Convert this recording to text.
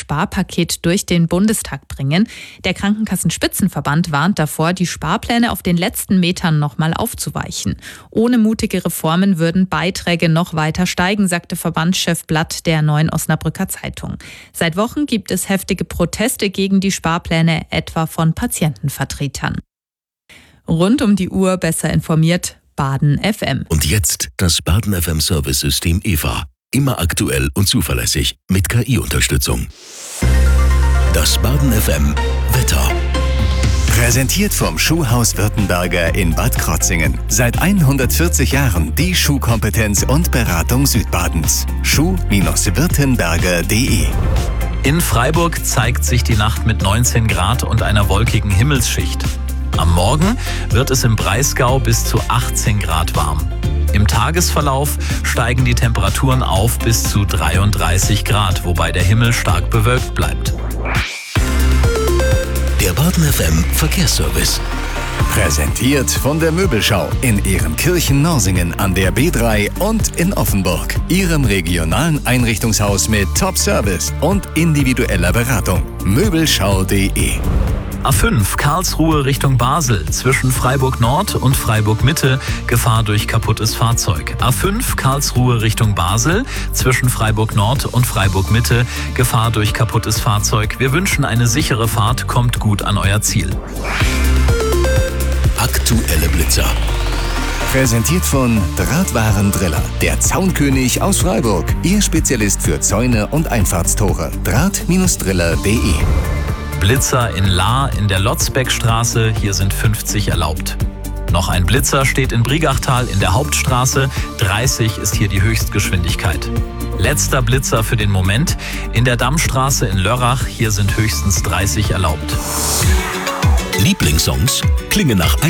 Sparpaket durch den Bundestag bringen. Der Krankenkassenspitzenverband warnt davor, die Sparpläne auf den letzten Metern nochmal aufzuweichen. Ohne mutige Reformen würden Beiträge noch weiter steigen, sagte Verbandschef Blatt der Neuen Osnabrücker Zeitung. Seit Wochen gibt es heftige Proteste gegen die Sparpläne, etwa von Patientenvertretern. Rund um die Uhr besser informiert, Baden FM. Und jetzt das Baden FM Service-System EVA. Immer aktuell und zuverlässig mit KI-Unterstützung. Das Baden FM Wetter. Präsentiert vom Schuhhaus Württemberger in Bad Krotzingen. Seit 140 Jahren die Schuhkompetenz und Beratung Südbadens. Schuh-württemberger.de. In Freiburg zeigt sich die Nacht mit 19 Grad und einer wolkigen Himmelsschicht. Am Morgen wird es im Breisgau bis zu 18 Grad warm. Im Tagesverlauf steigen die Temperaturen auf bis zu 33 Grad, wobei der Himmel stark bewölkt bleibt. Der Baden FM Verkehrsservice. Präsentiert von der Möbelschau in Ehrenkirchen-Norsingen an der B3 und in Offenburg. Ihrem regionalen Einrichtungshaus mit Top-Service und individueller Beratung. Möbelschau.de. A5 Karlsruhe Richtung Basel, zwischen Freiburg Nord und Freiburg Mitte, Gefahr durch kaputtes Fahrzeug. A5 Karlsruhe Richtung Basel, zwischen Freiburg Nord und Freiburg Mitte, Gefahr durch kaputtes Fahrzeug. Wir wünschen eine sichere Fahrt, kommt gut an euer Ziel. Aktuelle Blitzer. Präsentiert von Drahtwarendriller, der Zaunkönig aus Freiburg. Ihr Spezialist für Zäune und Einfahrtstore. Draht-driller.de. Blitzer in Lahr in der Lotzbeckstraße, hier sind 50 erlaubt. Noch ein Blitzer steht in Brigachtal in der Hauptstraße, 30 ist hier die Höchstgeschwindigkeit. Letzter Blitzer für den Moment in der Dammstraße in Lörrach, hier sind höchstens 30 erlaubt. Lieblingssongs klingen nach